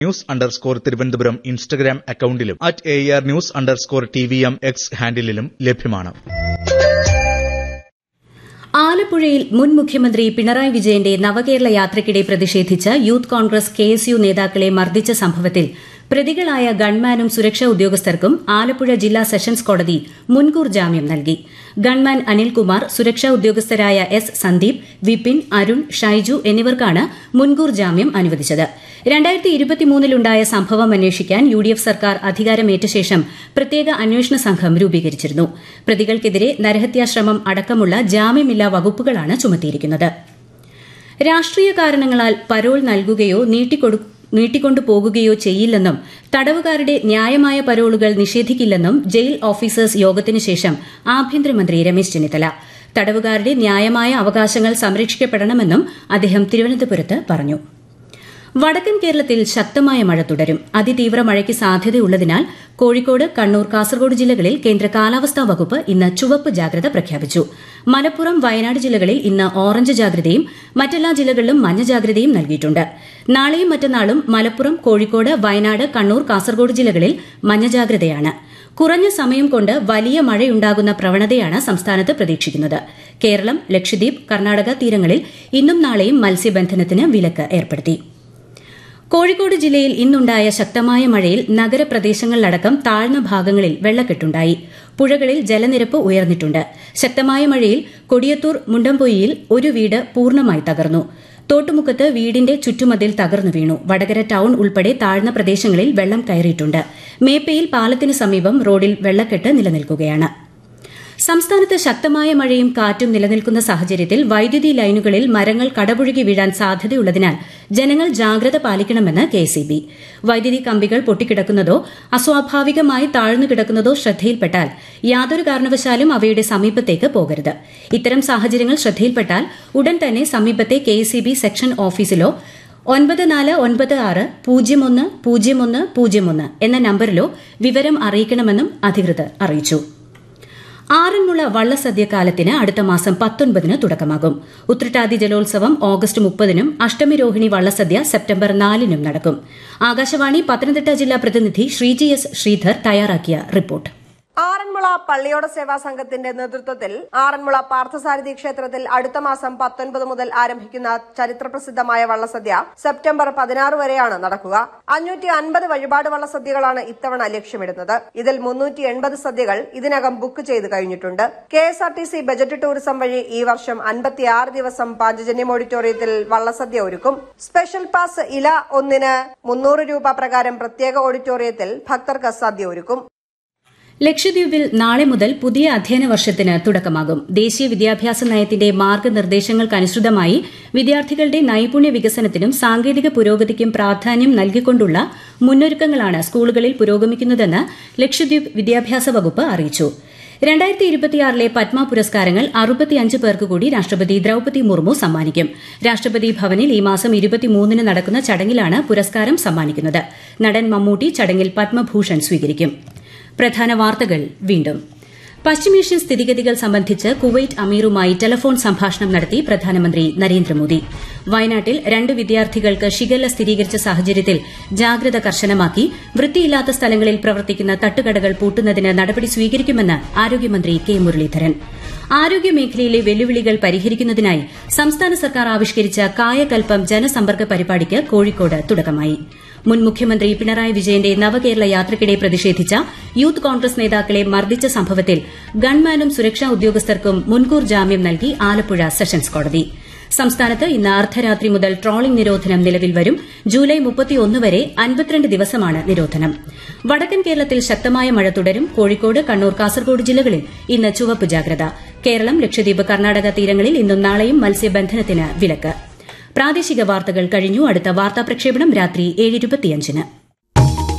@AR_News_തിരുവനന്തപുരം Instagram അക്കൌണ്ടിലും @AR_News_TVM X ഹാൻഡിലും ലഭ്യമാണ്. ആലപ്പുഴയിൽ മുൻ മുഖ്യമന്ത്രി പിണറായി വിജയന്റെ നവകേരള യാത്രയ്ക്കിടെ പ്രതിഷേധിച്ച് യൂത്ത് കോൺഗ്രസ് KSU നേതാക്കളെ മർദ്ദിച്ച സംഭവത്തിൽ പ്രതികളായ ഗൺമാനും സുരക്ഷാ ഉദ്യോഗസ്ഥർക്കും ആലപ്പുഴ ജില്ലാ സെഷൻസ് കോടതി മുൻകൂർ ജാമ്യം നൽകി. ഗൺമാൻ അനിൽകുമാർ, സുരക്ഷാ ഉദ്യോഗസ്ഥരായ S സന്ദീപ്, വിപിൻ, അരുൺ, ഷൈജു എന്നിവർക്കാണ് മുൻകൂർ ജാമ്യം അനുവദിച്ചത്. 2023 സംഭവം അന്വേഷിക്കാൻ UDF സർക്കാർ അധികാരമേറ്റ ശേഷം പ്രത്യേക അന്വേഷണ സംഘം രൂപീകരിച്ചിരുന്നു. പ്രതികൾക്കെതിരെ നരഹത്യാശ്രമം അടക്കമുള്ള ജാമ്യമില്ലാ വകുപ്പുകളാണ് ചുമത്തിയിരിക്കുന്നത്. രാഷ്ട്രീയ കാരണങ്ങളാൽ പരോൾ നൽകുകയോ നീട്ടിക്കൊണ്ടുപോകുകയോ ചെയ്യില്ലെന്നും തടവുകാരുടെ ന്യായമായ പരോളുകൾ നിഷേധിക്കില്ലെന്നും ജയിൽ ഓഫീസേഴ്സ് യോഗത്തിനു ശേഷം ആഭ്യന്തരമന്ത്രി രമേശ് ചെന്നിത്തല. തടവുകാരുടെ ന്യായമായ അവകാശങ്ങൾ സംരക്ഷിക്കപ്പെടണമെന്നും അദ്ദേഹം തിരുവനന്തപുരത്ത് പറഞ്ഞു. വടക്കൻ കേരളത്തിൽ ശക്തമായ മഴ തുടരും. അതിതീവ്ര മഴയ്ക്ക് സാധ്യതയുള്ളതിനാൽ കോഴിക്കോട്, കണ്ണൂർ, കാസർഗോഡ് ജില്ലകളിൽ കേന്ദ്ര കാലാവസ്ഥാ വകുപ്പ് ഇന്ന് ചുവപ്പ് ജാഗ്രത പ്രഖ്യാപിച്ചു. മലപ്പുറം, വയനാട് ജില്ലകളിൽ ഇന്ന് ഓറഞ്ച് ജാഗ്രതയും മറ്റെല്ലാ ജില്ലകളിലും മഞ്ഞ ജാഗ്രതയും നൽകിയിട്ടുണ്ട്. നാളെയും മറ്റന്നാളും മലപ്പുറം, കോഴിക്കോട്, വയനാട്, കണ്ണൂർ, കാസർഗോഡ് ജില്ലകളിൽ മഞ്ഞ ജാഗ്രതയാണ്. കുറഞ്ഞ സമയം കൊണ്ട് വലിയ മഴയുണ്ടാകുന്ന പ്രവണതയാണ് സംസ്ഥാനത്ത് പ്രതീക്ഷിക്കുന്നത്. കേരളം, ലക്ഷദ്വീപ്, കർണാടക തീരങ്ങളിൽ ഇന്നും നാളെയും മത്സ്യബന്ധനത്തിന് വിലക്ക് ഏർപ്പെടുത്തി. കോഴിക്കോട് ജില്ലയിൽ ഇന്നുണ്ടായ ശക്തമായ മഴയിൽ നഗരപ്രദേശങ്ങളിലടക്കം താഴ്ന്ന ഭാഗങ്ങളിൽ വെള്ളക്കെട്ടുണ്ടായി. പുഴകളിൽ ജലനിരപ്പ് ഉയർന്നിട്ടുണ്ട്. ശക്തമായ മഴയിൽ കൊടിയത്തൂർ മുണ്ടംപൊയ്യിൽ ഒരു വീട് പൂർണ്ണമായി തകർന്നു. തോട്ടുമുക്കത്ത് വീടിന്റെ ചുറ്റുമതിൽ തകർന്നു വീണു. വടകര ടൌൺ ഉൾപ്പെടെ താഴ്ന്ന പ്രദേശങ്ങളിൽ വെള്ളം കയറിയിട്ടുണ്ട്. മേപ്പയിൽ പാലത്തിന് സമീപം റോഡിൽ വെള്ളക്കെട്ട് നിലനിൽക്കുകയാണ്. സംസ്ഥാനത്ത് ശക്തമായ മഴയും കാറ്റും നിലനിൽക്കുന്ന സാഹചര്യത്തിൽ വൈദ്യുതി ലൈനുകളിൽ മരങ്ങൾ കടപുഴകി വീഴാൻ സാധ്യതയുള്ളതിനാൽ ജനങ്ങൾ ജാഗ്രത പാലിക്കണമെന്ന് KSEB. വൈദ്യുതി കമ്പികൾ പൊട്ടിക്കിടക്കുന്നതോ അസ്വാഭാവികമായി താഴ്ന്നു കിടക്കുന്നതോ ശ്രദ്ധയിൽപ്പെട്ടാൽ യാതൊരു കാരണവശാലും അവയുടെ സമീപത്തേക്ക് പോകരുത്. ഇത്തരം സാഹചര്യങ്ങൾ ശ്രദ്ധയിൽപ്പെട്ടാൽ ഉടൻ തന്നെ സമീപത്തെ KSEB സെക്ഷൻ ഓഫീസിലോ 9461010101 എന്ന നമ്പരിലോ വിവരം അറിയിക്കണമെന്നും അധികൃതർ അറിയിച്ചു. ആറന്മുള വള്ളസദ്യക്കാലത്തിന് അടുത്ത മാസം 19 തുടക്കമാകും. ഉത്രട്ടാതി ജലോത്സവം ഓഗസ്റ്റ് 30 അഷ്ടമി രോഹിണി വള്ളസദ്യ സെപ്റ്റംബർ 4 നടക്കും. ആകാശവാണി പത്തനംതിട്ട ജില്ലാ പ്രതിനിധി ശ്രീജി S ശ്രീധർ തയ്യാറാക്കിയ റിപ്പോർട്ട്. ആറന്മുള പള്ളിയോട സേവാ സംഘത്തിന്റെ നേതൃത്വത്തിൽ ആറന്മുള പാർത്ഥസാരഥി ക്ഷേത്രത്തിൽ അടുത്ത മാസം 19 മുതൽ ആരംഭിക്കുന്ന ചരിത്രപ്രസിദ്ധമായ വള്ളസദ്യ സെപ്റ്റംബർ 16 വരെയാണ് നടക്കുക. 550 വഴിപാട് വള്ളസദ്യകളാണ് ഇത്തവണ ലക്ഷ്യമിടുന്നത്. ഇതിൽ 380 സദ്യകൾ ഇതിനകം ബുക്ക് ചെയ്ത് കഴിഞ്ഞിട്ടുണ്ട്. KSRTC ബജറ്റ് ടൂറിസം വഴി ഈ വർഷം 56 ദിവസം പാഞ്ചജന്യം ഓഡിറ്റോറിയത്തിൽ വള്ളസദ്യ ഒരുക്കും. സ്പെഷ്യൽ പാസ് ഇല 1-ന് 300 രൂപ പ്രകാരം പ്രത്യേക ഓഡിറ്റോറിയത്തിൽ ഭക്തർക്ക് സദ്യ ഒരുക്കും. ലക്ഷദ്വീപിൽ നാളെ മുതൽ പുതിയ അധ്യയന വർഷത്തിന് തുടക്കമാകും. ദേശീയ വിദ്യാഭ്യാസ നയത്തിന്റെ മാർഗനിർദ്ദേശങ്ങൾക്കനുസൃതമായി വിദ്യാർത്ഥികളുടെ നൈപുണ്യ വികസനത്തിനും സാങ്കേതിക പുരോഗതിക്കും പ്രാധാന്യം നൽകിക്കൊണ്ടുള്ള മുന്നൊരുക്കങ്ങളാണ് സ്കൂളുകളിൽ പുരോഗമിക്കുന്നതെന്ന് ലക്ഷദ്വീപ് വിദ്യാഭ്യാസ വകുപ്പ് അറിയിച്ചു. 2026 പത്മ പുരസ്കാരങ്ങൾ 65 പേർക്ക് കൂടി രാഷ്ട്രപതി ദ്രൌപദി മുർമു സമ്മാനിക്കും. രാഷ്ട്രപതി ഭവനിൽ ഈ മാസം 23 നടക്കുന്ന ചടങ്ങിലാണ് പുരസ്കാരം സമ്മാനിക്കുന്നത്. നടൻ മമ്മൂട്ടി ചടങ്ങിൽ പത്മഭൂഷൺ സ്വീകരിക്കും. പ്രധാന വാർത്തകൾ വീണ്ടും. പശ്ചിമേഷ്യൻ സ്ഥിതിഗതികൾ സംബന്ധിച്ച് കുവൈറ്റ് അമീറുമായി ടെലഫോൺ സംഭാഷണം നടത്തി പ്രധാനമന്ത്രി നരേന്ദ്രമോദി. വയനാട്ടിൽ 2 വിദ്യാർത്ഥികൾക്ക് ഷിഗല്ല സ്ഥിരീകരിച്ച സാഹചര്യത്തിൽ ജാഗ്രത കർശനമാക്കി. വൃത്തിയില്ലാത്ത സ്ഥലങ്ങളിൽ പ്രവർത്തിക്കുന്ന തട്ടുകടകൾ പൂട്ടുന്നതിന് നടപടി സ്വീകരിക്കുമെന്ന് ആരോഗ്യമന്ത്രി K മുരളീധരൻ. ആരോഗ്യമേഖലയിലെ വെല്ലുവിളികൾ പരിഹരിക്കുന്നതിനായി സംസ്ഥാന സർക്കാർ ആവിഷ്കരിച്ച കായകൽപ്പം ജനസമ്പർക്ക പരിപാടിക്ക് കോഴിക്കോട് തുടക്കമായി. മുൻ മുഖ്യമന്ത്രി പിണറായി വിജയന്റെ നവകേരള യാത്രയ്ക്കിടെ പ്രതിഷേധിച്ച യൂത്ത് കോൺഗ്രസ് നേതാക്കളെ മർദ്ദിച്ച സംഭവത്തിൽ ഗൺമാനും സുരക്ഷാ ഉദ്യോഗസ്ഥർക്കും മുൻകൂർ ജാമ്യം നൽകി ആലപ്പുഴ സെഷൻസ് കോടതി. സംസ്ഥാനത്ത് ഇന്ന് അർദ്ധരാത്രി മുതൽ ട്രോളിംഗ് നിരോധനം നിലവിൽ വരും. ജൂലൈ 31 വരെ 52 ദിവസമാണ് നിരോധനം. വടക്കൻ കേരളത്തിൽ ശക്തമായ മഴ തുടരും. കോഴിക്കോട്, കണ്ണൂർ, കാസർഗോഡ് ജില്ലകളിൽ ഇന്ന് ചുവപ്പ് ജാഗ്രത. കേരളം, ലക്ഷദ്വീപ്, കർണാടക തീരങ്ങളിൽ ഇന്നും നാളെയും മത്സ്യബന്ധനത്തിന് വിലക്ക്. പ്രാദേശിക വാർത്തകൾ കഴിഞ്ഞു. അടുത്ത വാർത്താ പ്രക്ഷേപണം രാത്രി 7:25.